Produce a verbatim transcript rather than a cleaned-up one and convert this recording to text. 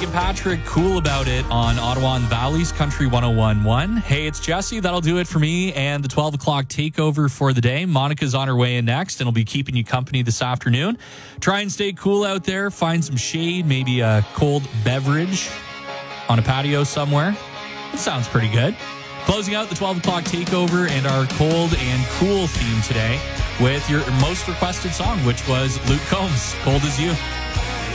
Megan Patrick, Cool About It on Ottawa and Valley's Country one oh one point one. Hey, it's Jesse. That'll do it for me and the twelve o'clock takeover for the day. Monica's on her way in next and will be keeping you company this afternoon. Try and stay cool out there. Find some shade, maybe a cold beverage on a patio somewhere. It sounds pretty good. Closing out the twelve o'clock takeover and our cold and cool theme today with your most requested song, which was Luke Combs, Cold As You.